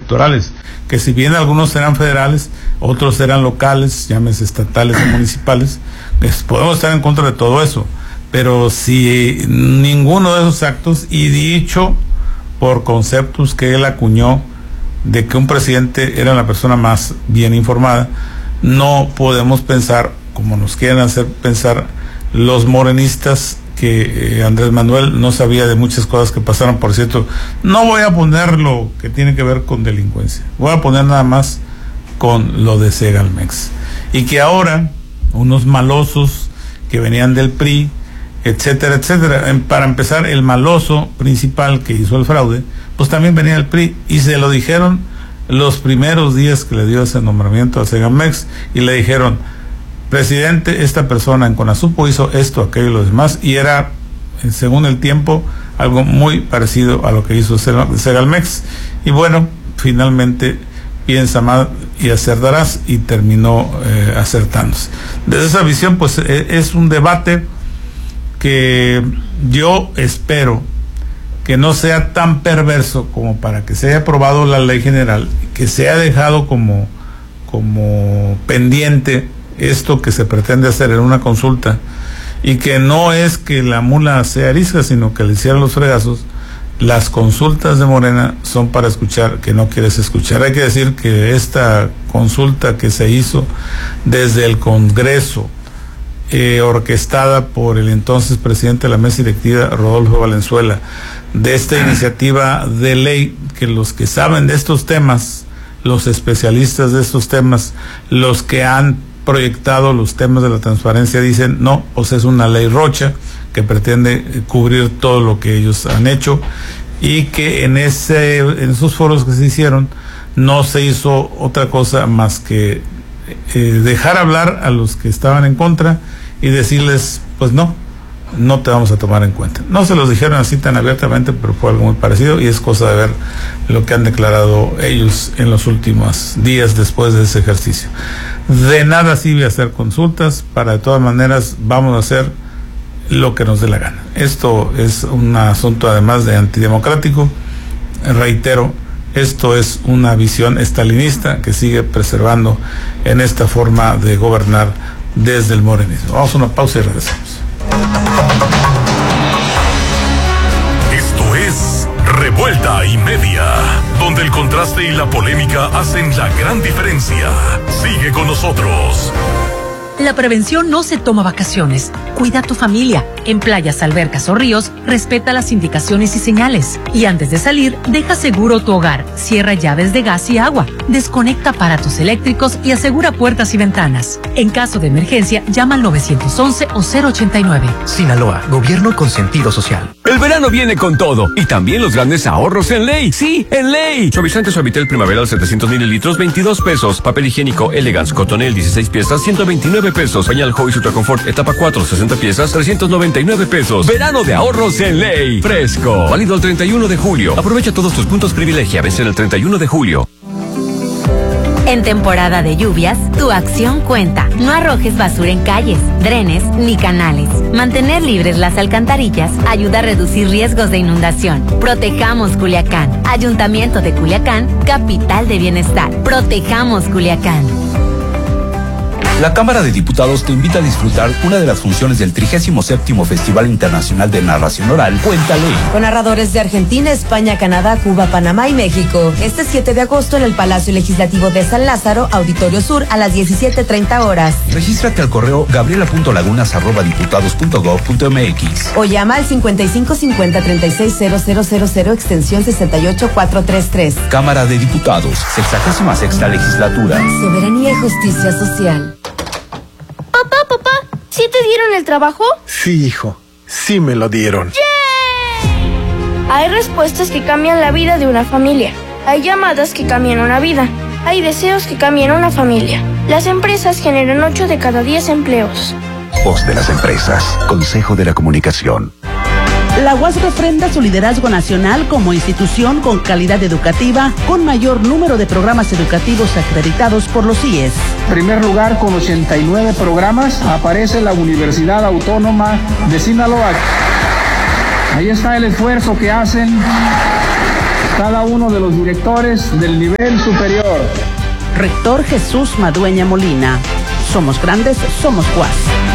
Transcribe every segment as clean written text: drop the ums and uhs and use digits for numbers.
electorales, que si bien algunos serán federales, otros serán locales, llámese estatales o municipales, pues podemos estar en contra de todo eso, pero si ninguno de esos actos, y dicho por conceptos que él acuñó de que un presidente era la persona más bien informada, no podemos pensar como nos quieren hacer pensar los morenistas, que Andrés Manuel no sabía de muchas cosas que pasaron. Por cierto, no voy a poner lo que tiene que ver con delincuencia, voy a poner nada más con lo de Segalmex, y que ahora unos malosos que venían del PRI, etcétera, etcétera. Para empezar, el maloso principal que hizo el fraude, pues también venía del PRI, y se lo dijeron los primeros días que le dio ese nombramiento a Segalmex, y le dijeron: presidente, esta persona en Conasupo hizo esto, aquello y lo demás, y era, según el tiempo, algo muy parecido a lo que hizo Segalmex. Y bueno, finalmente piensa mal y acertarás, y terminó acertándose. Desde esa visión, pues es un debate que yo espero que no sea tan perverso como para que se haya aprobado la ley general, que se ha dejado como pendiente esto que se pretende hacer en una consulta, y que no es que la mula sea arisca, sino que le hicieran los fregazos. Las consultas de Morena son para escuchar que no quieres escuchar. Hay que decir que esta consulta que se hizo desde el Congreso, orquestada por el entonces presidente de la mesa directiva, Rodolfo Valenzuela, de esta iniciativa de ley, que los que saben de estos temas, los especialistas de estos temas, los que han proyectado los temas de la transparencia, dicen no, pues es una ley rocha que pretende cubrir todo lo que ellos han hecho, y que en esos foros que se hicieron no se hizo otra cosa más que dejar hablar a los que estaban en contra y decirles: pues no te vamos a tomar en cuenta. No se los dijeron así tan abiertamente, pero fue algo muy parecido, y es cosa de ver lo que han declarado ellos en los últimos días después de ese ejercicio. De nada sirve hacer consultas, para de todas maneras vamos a hacer lo que nos dé la gana. Esto es un asunto además de antidemocrático. Reitero, esto es una visión estalinista que sigue preservando en esta forma de gobernar desde el morenismo. Vamos a una pausa y regresamos. Esto es Revuelta y Media, donde el contraste y la polémica hacen la gran diferencia. Sigue con nosotros. La prevención no se toma vacaciones. Cuida a tu familia. En playas, albercas o ríos, respeta las indicaciones y señales. Y antes de salir, deja seguro tu hogar. Cierra llaves de gas y agua. Desconecta aparatos eléctricos y asegura puertas y ventanas. En caso de emergencia, llama al 911 o 089. Sinaloa, gobierno con sentido social. El verano viene con todo, y también los grandes ahorros en Ley. Sí, en Ley. Suavizante Suavitel Primaveral 700 mililitros, 22 pesos. Papel higiénico Elegance Cotonel 16 piezas, 129 pesos. Pañal Joy Ultra Confort etapa 4, 60 piezas, 399 pesos. Verano de ahorros en Ley. Fresco. Válido el 31 de julio. Aprovecha todos tus puntos privilegia. Vence el 31 de julio. En temporada de lluvias, tu acción cuenta. No arrojes basura en calles, drenes ni canales. Mantener libres las alcantarillas ayuda a reducir riesgos de inundación. Protejamos Culiacán. Ayuntamiento de Culiacán, capital de bienestar. Protejamos Culiacán. La Cámara de Diputados te invita a disfrutar una de las funciones del 37º Festival Internacional de Narración Oral, Cuéntale. Con narradores de Argentina, España, Canadá, Cuba, Panamá y México. Este 7 de agosto en el Palacio Legislativo de San Lázaro, Auditorio Sur, a las 17:30 horas. Regístrate al correo gabriela.lagunas@diputados.gov.mx o llama al 5550-360000 extensión 68433. Cámara de Diputados, 66ª Legislatura. Soberanía y justicia social. Papá, ¿sí te dieron el trabajo? Sí, hijo, sí me lo dieron. ¡Yeah! Hay respuestas que cambian la vida de una familia. Hay llamadas que cambian una vida. Hay deseos que cambian una familia. Las empresas generan 8 de cada 10 empleos. Voz de las empresas. Consejo de la Comunicación. La UAS refrenda su liderazgo nacional como institución con calidad educativa, con mayor número de programas educativos acreditados por los CIES. En primer lugar, con 89 programas, aparece la Universidad Autónoma de Sinaloa. Ahí está el esfuerzo que hacen cada uno de los directores del nivel superior. Rector Jesús Madueña Molina. Somos grandes, somos Cuas.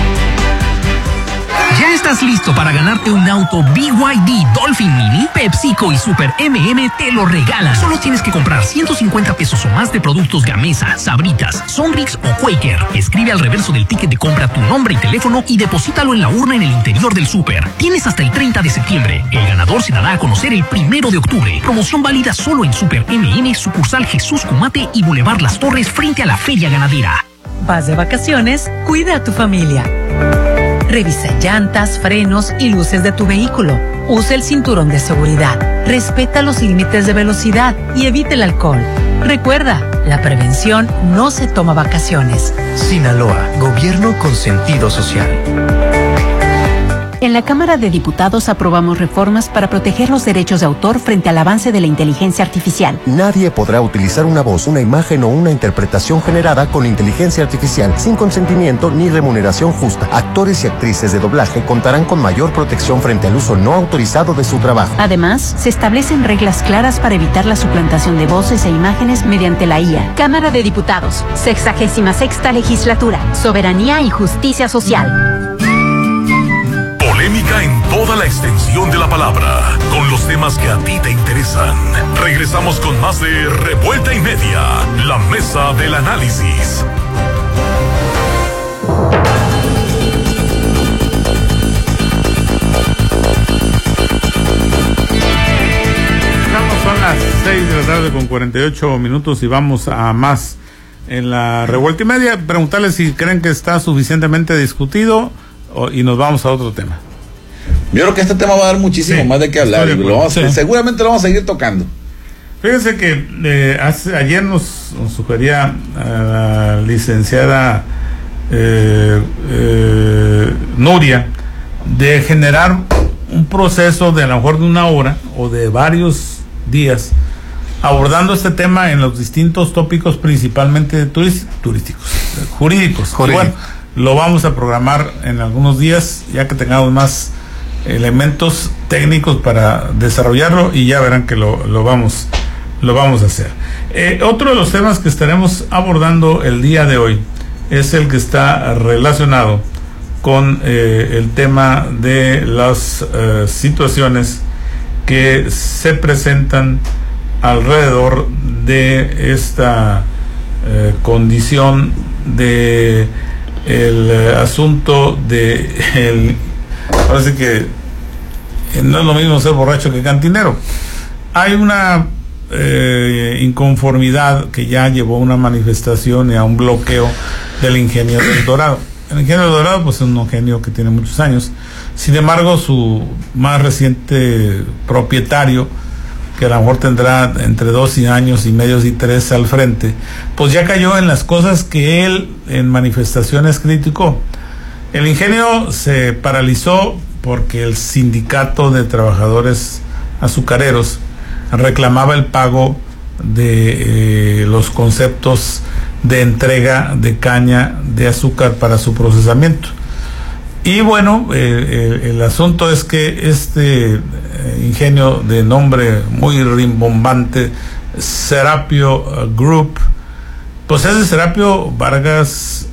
¿Ya estás listo para ganarte un auto BYD Dolphin Mini? PepsiCo y Super MM te lo regalan. Solo tienes que comprar 150 pesos o más de productos Gamesa, Sabritas, Sonrix o Quaker. Escribe al reverso del ticket de compra tu nombre y teléfono y deposítalo en la urna en el interior del súper. Tienes hasta el 30 de septiembre. El ganador se dará a conocer el 1 de octubre. Promoción válida solo en Super MM, sucursal Jesús Cumate y Boulevard Las Torres frente a la Feria Ganadera. Vas de vacaciones, cuida a tu familia. Revisa llantas, frenos y luces de tu vehículo. Usa el cinturón de seguridad. Respeta los límites de velocidad y evite el alcohol. Recuerda, la prevención no se toma vacaciones. Sinaloa, gobierno con sentido social. En la Cámara de Diputados aprobamos reformas para proteger los derechos de autor frente al avance de la inteligencia artificial. Nadie podrá utilizar una voz, una imagen o una interpretación generada con inteligencia artificial sin consentimiento ni remuneración justa. Actores y actrices de doblaje contarán con mayor protección frente al uso no autorizado de su trabajo. Además, se establecen reglas claras para evitar la suplantación de voces e imágenes mediante la IA. Cámara de Diputados, 66ª Legislatura, Soberanía y Justicia Social. Polémica en toda la extensión de la palabra, con los temas que a ti te interesan. Regresamos con más de Revuelta y Media, la mesa del análisis. Son las 6 de la tarde con 48 minutos y vamos a más en la Revuelta y Media. Preguntarles si creen que está suficientemente discutido y nos vamos a otro tema. Yo creo que este tema va a dar muchísimo más de qué hablar y seguramente lo vamos a seguir tocando. Fíjense que ayer nos sugería a la licenciada Nuria de generar un proceso de a lo mejor de una hora o de varios días abordando este tema en los distintos tópicos, principalmente turísticos, jurídicos. Bueno, lo vamos a programar en algunos días ya que tengamos más elementos técnicos para desarrollarlo y ya verán que lo vamos a hacer. Otro de los temas que estaremos abordando el día de hoy es el que está relacionado con el tema de las situaciones que se presentan alrededor de esta condición de el asunto de ahora sí que no es lo mismo ser borracho que cantinero. Hay una inconformidad que ya llevó a una manifestación y a un bloqueo del Ingenio del Dorado. El Ingenio del Dorado pues es un ingenio que tiene muchos años. Sin embargo, su más reciente propietario, que a lo mejor tendrá entre 2 años y medio y 3 al frente, pues ya cayó en las cosas que él en manifestaciones criticó. El ingenio se paralizó porque el sindicato de trabajadores azucareros reclamaba el pago de los conceptos de entrega de caña de azúcar para su procesamiento. Y bueno, el asunto es que este ingenio de nombre muy rimbombante, Serapio Group, pues es de Serapio Vargas.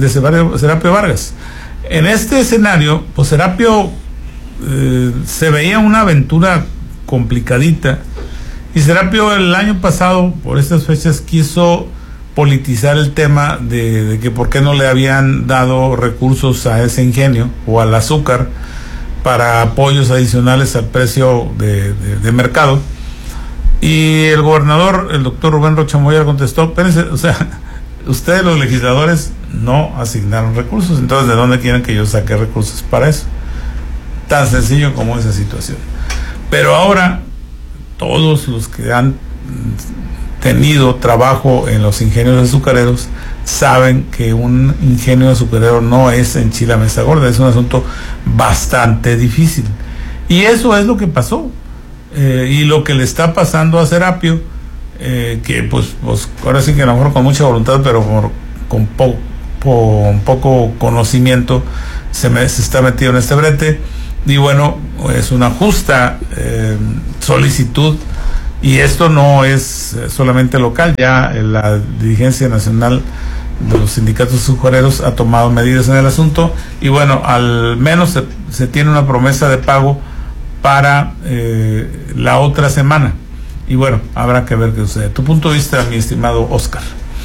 En este escenario, pues Serapio se veía una aventura complicadita, y Serapio el año pasado, por estas fechas, quiso politizar el tema de que por qué no le habían dado recursos a ese ingenio o al azúcar para apoyos adicionales al precio de mercado. Y el gobernador, el doctor Rubén Rocha Moya, contestó: espérense, o sea, ustedes los legisladores no asignaron recursos, entonces ¿de dónde quieren que yo saque recursos para eso? Tan sencillo como esa situación. Pero ahora todos los que han tenido trabajo en los ingenios azucareros saben que un ingenio azucarero no es enchila mesa gorda, es un asunto bastante difícil. Y eso es lo que pasó, y lo que le está pasando a Serapio, que pues ahora sí que a lo mejor con mucha voluntad, pero con poco conocimiento se está metido en este brete. Y bueno, es una justa solicitud Y esto no es solamente local, ya la dirigencia nacional de los sindicatos azucareros ha tomado medidas en el asunto y bueno, al menos se tiene una promesa de pago para la otra semana y bueno, habrá que ver qué sucede. Tu punto de vista, mi estimado Oscar.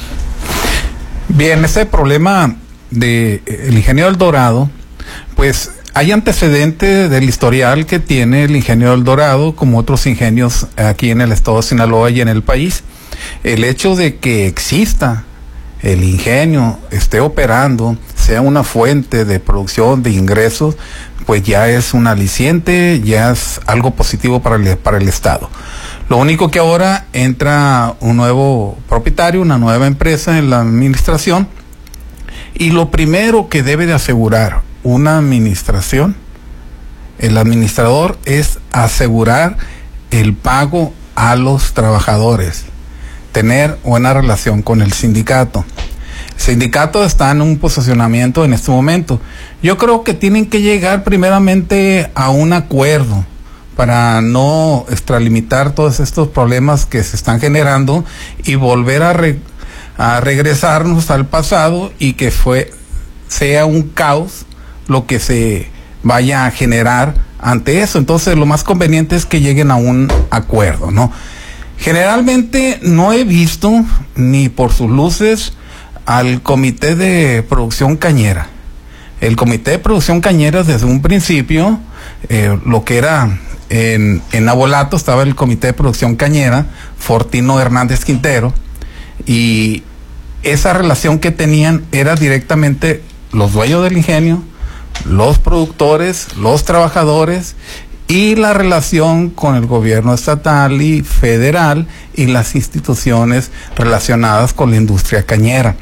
Bien, ese problema de el ingenio El Dorado, pues hay antecedentes del historial que tiene el ingenio El Dorado como otros ingenios aquí en el estado de Sinaloa y en el país. El hecho de que exista el ingenio, esté operando, sea una fuente de producción, de ingresos, pues ya es un aliciente, ya es algo positivo para el estado. Lo único que ahora entra un nuevo propietario, una nueva empresa en la administración, y lo primero que debe de asegurar una administración, el administrador, es asegurar el pago a los trabajadores, tener buena relación con el sindicato. El sindicato está en un posicionamiento en este momento. Yo creo que tienen que llegar primeramente a un acuerdo para no extralimitar todos estos problemas que se están generando y volver a regresarnos al pasado y que sea un caos lo que se vaya a generar ante eso. Entonces lo más conveniente es que lleguen a un acuerdo, ¿no? Generalmente no he visto ni por sus luces al Comité de Producción Cañera. El Comité de Producción Cañera desde un principio, lo que era en Abolato estaba el Comité de Producción Cañera, Fortino Hernández Quintero, y esa relación que tenían era directamente los dueños del ingenio, los productores, los trabajadores y la relación con el gobierno estatal y federal y las instituciones relacionadas con la industria cañera.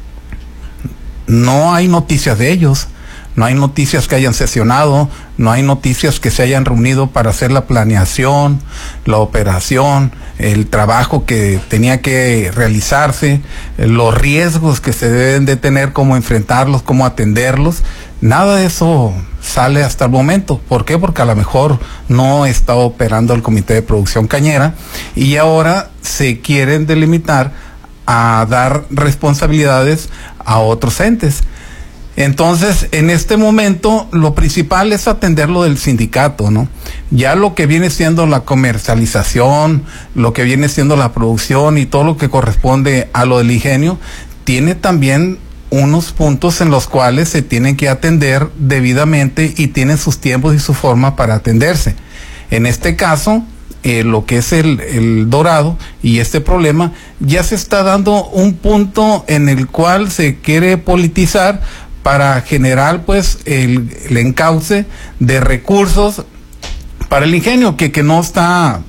No hay noticias de ellos, no hay noticias que hayan sesionado, no hay noticias que se hayan reunido para hacer la planeación, la operación, el trabajo que tenía que realizarse, los riesgos que se deben de tener, cómo enfrentarlos, cómo atenderlos. Nada de eso sale hasta el momento. ¿Por qué? Porque a lo mejor no está operando el Comité de Producción Cañera y ahora se quieren delimitar a dar responsabilidades a otros entes. Entonces, en este momento, lo principal es atender lo del sindicato, ¿no? Ya lo que viene siendo la comercialización, lo que viene siendo la producción y todo lo que corresponde a lo del ingenio, tiene también unos puntos en los cuales se tienen que atender debidamente y tienen sus tiempos y su forma para atenderse. En este caso, lo que es el Dorado y este problema, ya se está dando un punto en el cual se quiere politizar para generar pues el encauce de recursos para el ingenio, que no está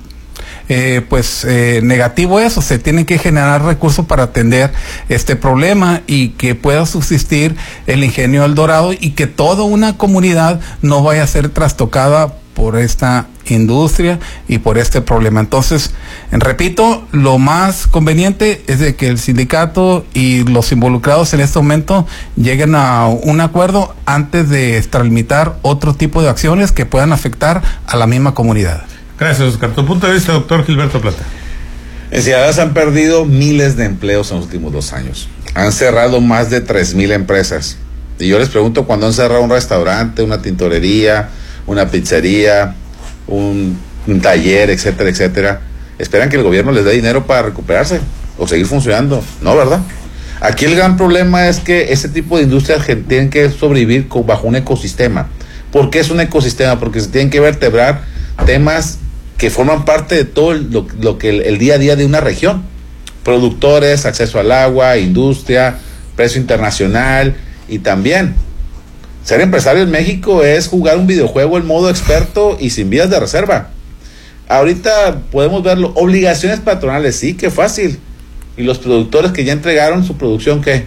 negativo eso. Se tienen que generar recursos para atender este problema y que pueda subsistir el ingenio El Dorado y que toda una comunidad no vaya a ser trastocada por esta industria y por este problema. Entonces, repito, lo más conveniente es de que el sindicato y los involucrados en este momento lleguen a un acuerdo antes de extralimitar otro tipo de acciones que puedan afectar a la misma comunidad. Gracias, Oscar. Tu punto de vista, doctor Gilberto Plata. En Ciudad se han perdido miles de empleos en los últimos 2 años. Han cerrado más de 3,000 empresas. Y yo les pregunto, cuando han cerrado un restaurante, una tintorería, una pizzería, un taller, etcétera, etcétera, esperan que el gobierno les dé dinero para recuperarse o seguir funcionando. No, ¿verdad? Aquí el gran problema es que ese tipo de industrias tienen que sobrevivir bajo un ecosistema. ¿Por qué es un ecosistema? Porque se tienen que vertebrar temas que forman parte de todo lo que el día a día de una región. Productores, acceso al agua, industria, precio internacional y también ser empresario en México es jugar un videojuego en modo experto y sin vías de reserva. Ahorita podemos verlo, obligaciones patronales, sí, qué fácil. Y los productores que ya entregaron su producción, ¿qué?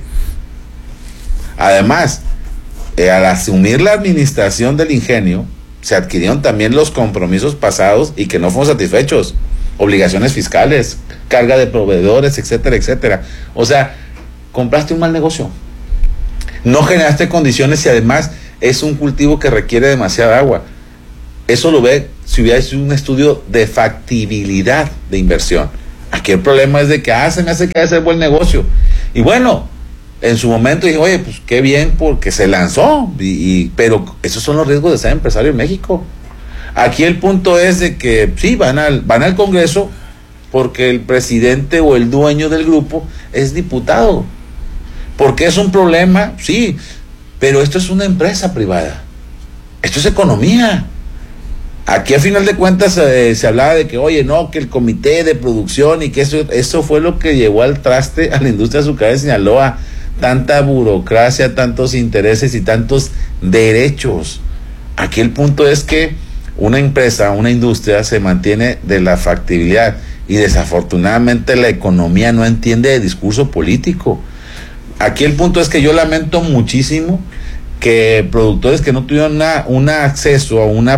Además, al asumir la administración del ingenio, se adquirieron también los compromisos pasados y que no fueron satisfechos. Obligaciones fiscales, carga de proveedores, etcétera, etcétera. O sea, compraste un mal negocio. No generaste condiciones y además es un cultivo que requiere demasiada agua. Eso lo ve si hubiera hecho un estudio de factibilidad de inversión. Aquí el problema es de que se me hace que hace buen negocio. Y bueno, en su momento dije, oye, pues qué bien porque se lanzó, pero esos son los riesgos de ser empresario en México. Aquí el punto es de que sí, van al Congreso porque el presidente o el dueño del grupo es diputado. ¿Por qué es un problema? Sí, pero esto es una empresa privada. Esto es economía. Aquí a final de cuentas se hablaba de que, oye, no, que el comité de producción y que eso fue lo que llevó al traste a la industria azucarera de Sinaloa. Tanta burocracia, tantos intereses y tantos derechos. Aquí el punto es que una empresa, una industria se mantiene de la factibilidad y desafortunadamente la economía no entiende de discurso político. Aquí el punto es que yo lamento muchísimo que productores que no tuvieron un acceso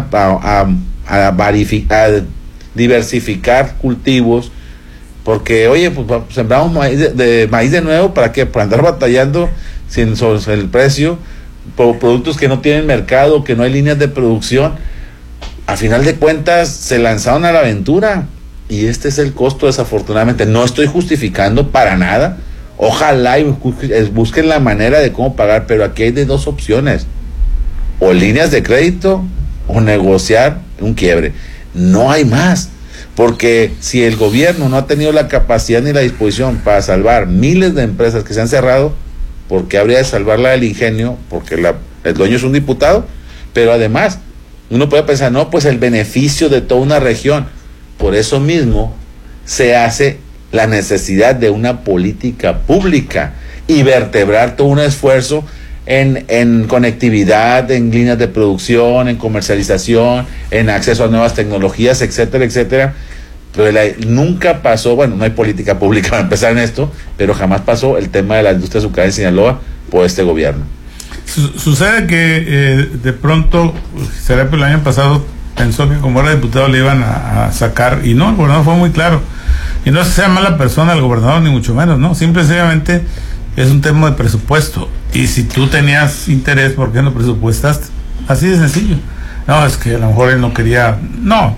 a diversificar cultivos, porque oye, pues sembramos maíz de nuevo, ¿para qué? Para andar batallando sobre el precio, por productos que no tienen mercado, que no hay líneas de producción. A final de cuentas se lanzaron a la aventura y este es el costo, desafortunadamente. No estoy justificando para nada. Ojalá y busquen la manera de cómo pagar, pero aquí hay de dos opciones: o líneas de crédito o negociar un quiebre. No hay más, porque si el gobierno no ha tenido la capacidad ni la disposición para salvar miles de empresas que se han cerrado, ¿por qué habría de salvarla del ingenio? Porque el dueño es un diputado. Pero además uno puede pensar, no, pues el beneficio de toda una región. Por eso mismo se hace la necesidad de una política pública y vertebrar todo un esfuerzo en conectividad, en líneas de producción, en comercialización, en acceso a nuevas tecnologías, etcétera, etcétera. Pero nunca pasó, bueno, no hay política pública para empezar en esto, pero jamás pasó el tema de la industria azucarera en Sinaloa por este gobierno. Sucede que de pronto Serapio el año pasado pensó que como era diputado le iban a sacar, y no, el gobernador fue muy claro. Y no es que sea mala persona el gobernador, ni mucho menos, ¿no? Simple y sencillamente es un tema de presupuesto. Y si tú tenías interés, ¿por qué no presupuestaste? Así de sencillo. No, es que a lo mejor él no quería. No.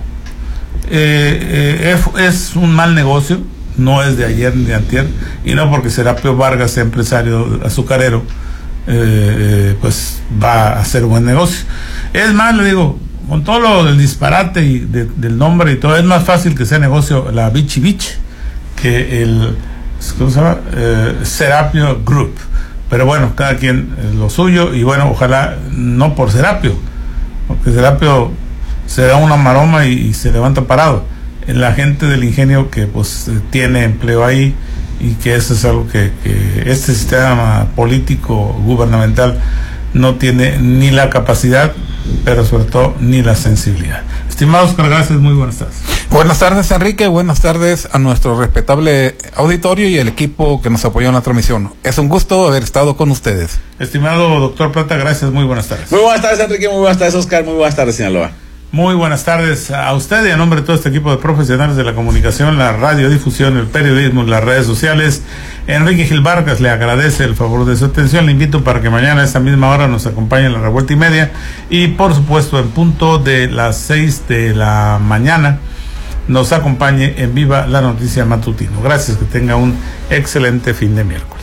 Es un mal negocio, no es de ayer ni de antier, y no porque Serapio Vargas sea empresario azucarero, pues va a hacer buen negocio. Es más, le digo, con todo lo del disparate y del nombre y todo, es más fácil que sea negocio la Vichy Beach que el, ¿cómo se llama? Serapio Group. Pero bueno, cada quien lo suyo, y bueno, ojalá no por Serapio, porque Serapio se da una maroma y se levanta parado. La gente del ingenio que pues tiene empleo ahí, y que eso es algo que este sistema político gubernamental no tiene ni la capacidad, pero sobre todo ni la sensibilidad. Estimado Oscar, gracias, muy buenas tardes. Buenas tardes, Enrique, buenas tardes a nuestro respetable auditorio y el equipo que nos apoyó en la transmisión. Es un gusto haber estado con ustedes. Estimado doctor Plata, gracias, muy buenas tardes. Muy buenas tardes, Enrique, muy buenas tardes, Oscar, muy buenas tardes, Sinaloa. Muy buenas tardes a usted y a nombre de todo este equipo de profesionales de la comunicación, la radiodifusión, el periodismo y las redes sociales. Enrique Gil Vargas le agradece el favor de su atención. Le invito para que mañana a esta misma hora nos acompañe en la Revuelta y Media, y por supuesto en punto de las 6 de la mañana nos acompañe en Viva la Noticia Matutino. Gracias, que tenga un excelente fin de miércoles.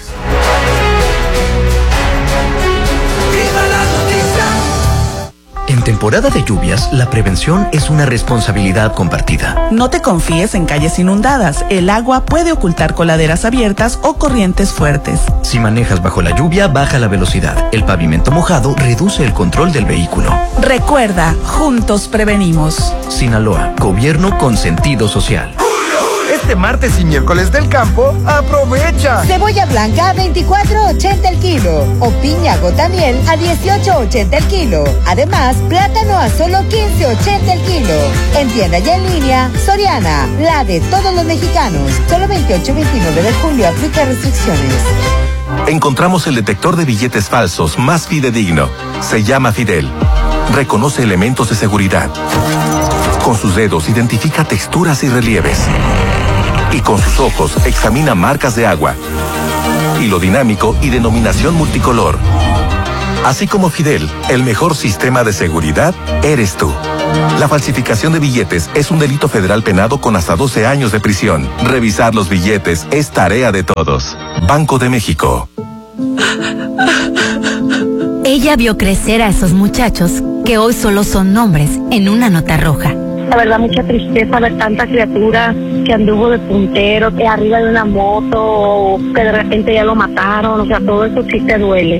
En temporada de lluvias, la prevención es una responsabilidad compartida. No te confíes en calles inundadas. El agua puede ocultar coladeras abiertas o corrientes fuertes. Si manejas bajo la lluvia, baja la velocidad. El pavimento mojado reduce el control del vehículo. Recuerda, juntos prevenimos. Sinaloa, gobierno con sentido social. Este martes y miércoles del campo, aprovecha. Cebolla blanca a $24.80 el kilo. O piña gotamiel a $18.80 el kilo. Además, plátano a solo $15.80 el kilo. En tienda y en línea, Soriana, la de todos los mexicanos. Solo 28 y 29 de julio, aplica restricciones. Encontramos el detector de billetes falsos más fidedigno. Se llama Fidel. Reconoce elementos de seguridad. Con sus dedos identifica texturas y relieves. Y con sus ojos examina marcas de agua. Hilo dinámico y denominación multicolor. Así como Fidel, el mejor sistema de seguridad eres tú. La falsificación de billetes es un delito federal penado con hasta 12 años de prisión. Revisar los billetes es tarea de todos. Banco de México. Ella vio crecer a esos muchachos que hoy solo son nombres en una nota roja. La verdad, mucha tristeza ver tanta criatura que anduvo de puntero, que arriba de una moto, o que de repente ya lo mataron, o sea, todo eso sí te duele.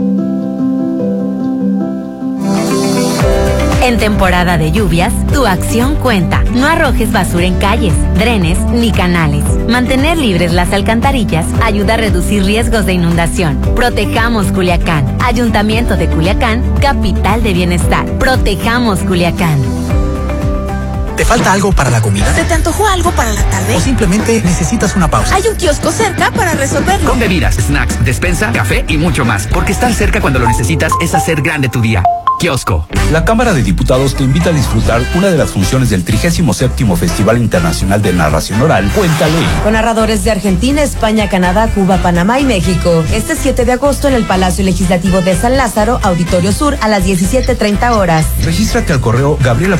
En temporada de lluvias, tu acción cuenta. No arrojes basura en calles, drenes ni canales. Mantener libres las alcantarillas ayuda a reducir riesgos de inundación. Protejamos Culiacán. Ayuntamiento de Culiacán, capital de bienestar. Protejamos Culiacán. ¿Te falta algo para la comida? ¿Se te antojó algo para la tarde? ¿O simplemente necesitas una pausa? Hay un kiosco cerca para resolverlo. Con bebidas, snacks, despensa, café y mucho más. Porque estar cerca cuando lo necesitas es hacer grande tu día. Kiosco. La Cámara de Diputados te invita a disfrutar una de las funciones del 37º Festival Internacional de Narración Oral, Cuéntale. Con narradores de Argentina, España, Canadá, Cuba, Panamá y México. Este 7 de agosto en el Palacio Legislativo de San Lázaro, Auditorio Sur, a las 17:30 horas. Regístrate al correo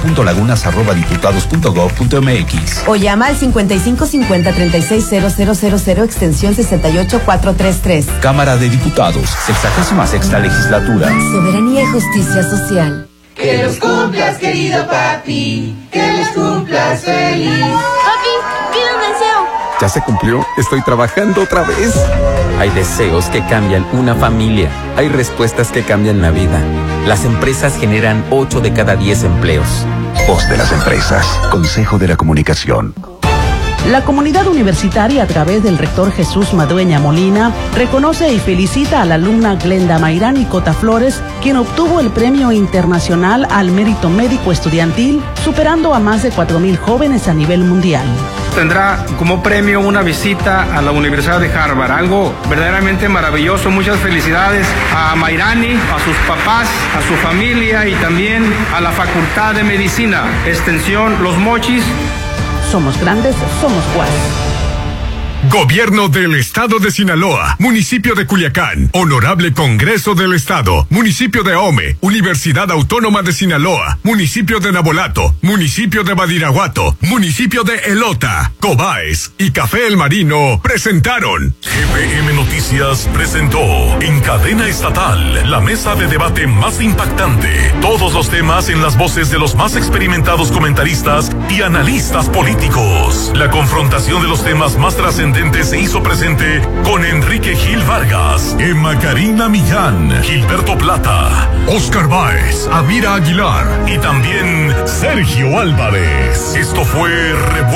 gabriela.lagunas@diputados.gov.mx o llama al 5550-360000 extensión 68433. Cámara de Diputados, 66ª Legislatura. Soberanía y justicia social. Que los cumplas, querido papi, que los cumplas feliz. Papi, pide un deseo. ¿Ya se cumplió? Estoy trabajando otra vez. Hay deseos que cambian una familia. Hay respuestas que cambian la vida. Las empresas generan 8 de cada 10 empleos. Voz de las empresas. Consejo de la Comunicación. La comunidad universitaria, a través del rector Jesús Madueña Molina, reconoce y felicita a la alumna Glenda Mayrani Cota Flores, quien obtuvo el Premio Internacional al Mérito Médico Estudiantil, superando a más de 4,000 jóvenes a nivel mundial. Tendrá como premio una visita a la Universidad de Harvard, algo verdaderamente maravilloso. Muchas felicidades a Mayrani, a sus papás, a su familia y también a la Facultad de Medicina, Extensión Los Mochis. Somos grandes, somos Juárez. Gobierno del Estado de Sinaloa, Municipio de Culiacán, Honorable Congreso del Estado, Municipio de Ahome, Universidad Autónoma de Sinaloa, Municipio de Nabolato, Municipio de Badiraguato, Municipio de Elota, Cobaes y Café El Marino presentaron. GPM Noticias presentó en cadena estatal la mesa de debate más impactante. Todos los temas en las voces de los más experimentados comentaristas y analistas políticos. La confrontación de los temas más trascendentes se hizo presente con Enrique Gil Vargas, Emma Karina Millán, Gilberto Plata, Oscar Báez, Amira Aguilar y también Sergio Álvarez. Esto fue